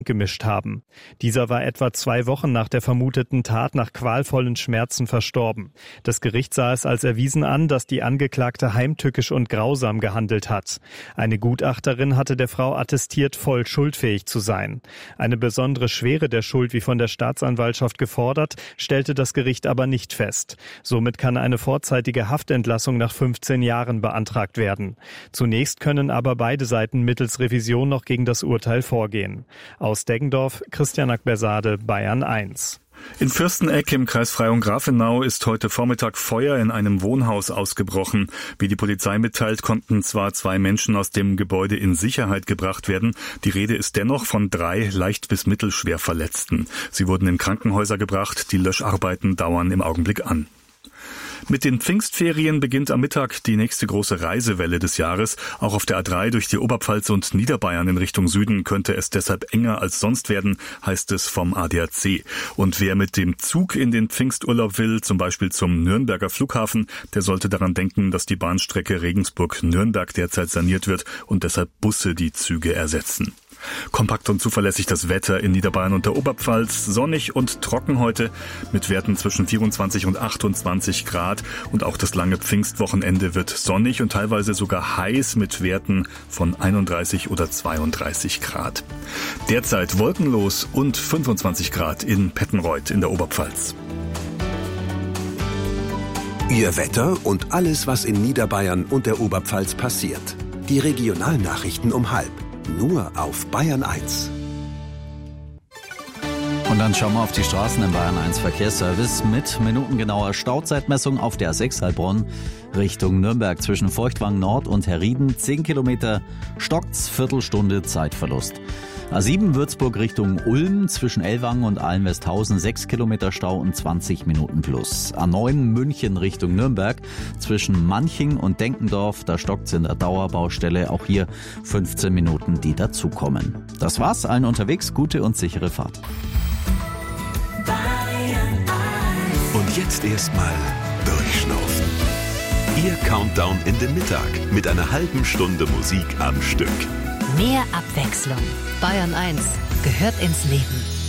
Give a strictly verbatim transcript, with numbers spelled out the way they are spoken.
gemischt haben. Dieser war etwa zwei Wochen nach der vermuteten Tat nach qualvollen Schmerzen verstorben. Das Gericht sah es als erwiesen an, dass die Angeklagte heimtückisch und grausam gehandelt hat. Eine Gutachterin hatte der Frau attestiert, voll schuldfähig zu sein. Eine besondere Schwere der Schuld, wie von der Staatsanwaltschaft gefordert, stellte das Gericht aber nicht fest. Somit kann eine vorzeitige Haftentlassung nach fünfzehn Jahren beantragt werden. Zunächst können aber beide Seiten mittels Revision noch gegen das Urteil vorgehen. Aus Deggendorf, Christian Akbersade, Bayern eins. In Fürsteneck im Kreis Freyung-Grafenau ist heute Vormittag Feuer in einem Wohnhaus ausgebrochen. Wie die Polizei mitteilt, konnten zwar zwei Menschen aus dem Gebäude in Sicherheit gebracht werden. Die Rede ist dennoch von drei leicht bis mittelschwer Verletzten. Sie wurden in Krankenhäuser gebracht. Die Löscharbeiten dauern im Augenblick an. Mit den Pfingstferien beginnt am Mittag die nächste große Reisewelle des Jahres. Auch auf der A drei durch die Oberpfalz und Niederbayern in Richtung Süden könnte es deshalb enger als sonst werden, heißt es vom A D A C. Und wer mit dem Zug in den Pfingsturlaub will, zum Beispiel zum Nürnberger Flughafen, der sollte daran denken, dass die Bahnstrecke Regensburg-Nürnberg derzeit saniert wird und deshalb Busse die Züge ersetzen. Kompakt und zuverlässig das Wetter in Niederbayern und der Oberpfalz. Sonnig und trocken heute mit Werten zwischen vierundzwanzig und achtundzwanzig Grad. Und auch das lange Pfingstwochenende wird sonnig und teilweise sogar heiß mit Werten von einunddreißig oder zweiunddreißig Grad. Derzeit wolkenlos und fünfundzwanzig Grad in Pettenreuth in der Oberpfalz. Ihr Wetter und alles, was in Niederbayern und der Oberpfalz passiert. Die Regionalnachrichten um halb. Nur auf Bayern eins. Und dann schauen wir auf die Straßen im Bayern eins Verkehrsservice mit minutengenauer Stauzeitmessung auf der A sechs Heilbronn Richtung Nürnberg zwischen Feuchtwang Nord und Herrieden. zehn Kilometer stockt's, Viertelstunde Zeitverlust. A sieben Würzburg Richtung Ulm zwischen Ellwangen und Allenwesthausen sechs Kilometer Stau und zwanzig Minuten plus. A neun München Richtung Nürnberg zwischen Manching und Denkendorf, da stockt's in der Dauerbaustelle, auch hier fünfzehn Minuten, die dazukommen. Das war's, allen unterwegs, gute und sichere Fahrt. Und jetzt erstmal durchschnaufen. Ihr Countdown in den Mittag mit einer halben Stunde Musik am Stück. Mehr Abwechslung. Bayern eins gehört ins Leben.